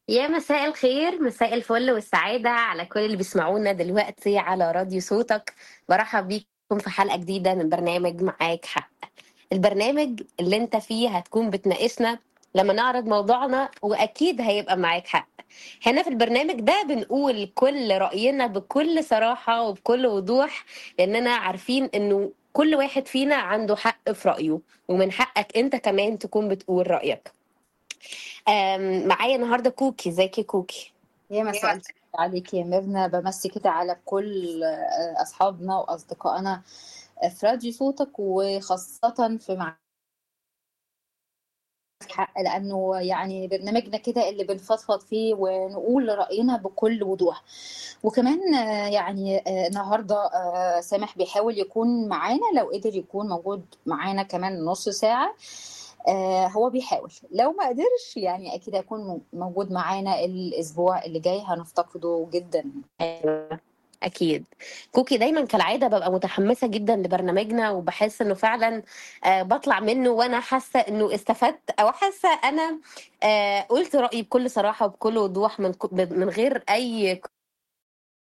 يا مساء الخير، مساء الفل والسعادة على كل اللي بيسمعونا دلوقتي على راديو صوتك. برحب بيكم في حلقة جديدة من برنامج معاك حق. البرنامج اللي انت فيه هتكون بتناقشنا لما نعرض موضوعنا، واكيد هيبقى معاك حق. هنا في البرنامج ده بنقول كل رأينا بكل صراحة وبكل وضوح، لاننا عارفين انه كل واحد فينا عنده حق في رأيه، ومن حقك انت كمان تكون بتقول رأيك. معايا النهارده كوكي. ازيك يا كوكي؟ يا مساء الخير عليك يا ميرنا، بمسي كده على كل أصحابنا وأصدقائنا في راديو صوتك، وخاصة في معاك حق، لأنه يعني برنامجنا كده اللي بنفضفض فيه ونقول رأينا بكل وضوح. وكمان النهاردة سامح بيحاول يكون معانا، لو قدر يكون موجود معانا كمان نص ساعة. هو بيحاول، لو ما قدرش يعني أكيد هيكون موجود معانا الأسبوع اللي جاي، هنفتقده جدا. أيوة، أكيد. كوكي دايما كالعادة ببقى متحمسة جدا لبرنامجنا، وبحس إنه فعلا بطلع منه وأنا حاسة إنه استفدت، أو حاسة أنا قلت رأيي بكل صراحة وبكل وضوح، من غير أي